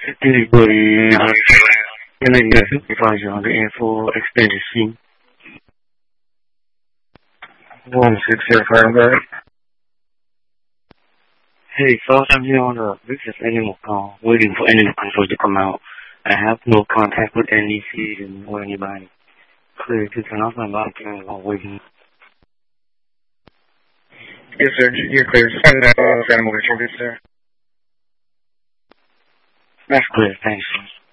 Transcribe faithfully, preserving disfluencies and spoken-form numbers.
Anybody in the supervisor on the info extended C. one six zero five, right? Hey, folks, I'm here on the, this is Animal Call, waiting for Animal Control to come out. I have no contact with N D C or anybody. Clear to turn off my volume while waiting. Yes, sir. You're clear. Send that uh, animal retriever, sir. That's clear. Thanks.